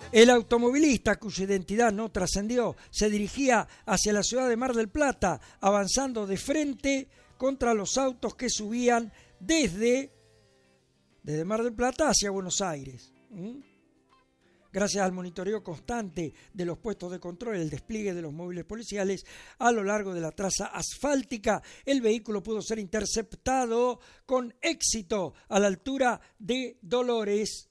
El automovilista, cuya identidad no trascendió, se dirigía hacia la ciudad de Mar del Plata, avanzando de frente contra los autos que subían desde Mar del Plata hacia Buenos Aires. Gracias al monitoreo constante de los puestos de control y el despliegue de los móviles policiales a lo largo de la traza asfáltica, el vehículo pudo ser interceptado con éxito a la altura de Dolores.